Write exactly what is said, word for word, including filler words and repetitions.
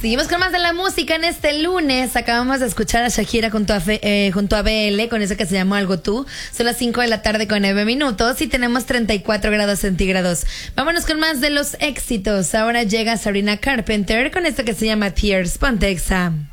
Seguimos con más de la música en este lunes. Acabamos de escuchar a Shakira junto a, Fe, eh, junto a B L con eso que se llamó Algo Tú. Son las cinco de la tarde con nueve minutos y tenemos treinta y cuatro grados centígrados. Vámonos con más de los éxitos. Ahora llega Sabrina Carpenter con esto que se llama Tears. Ponte Exa.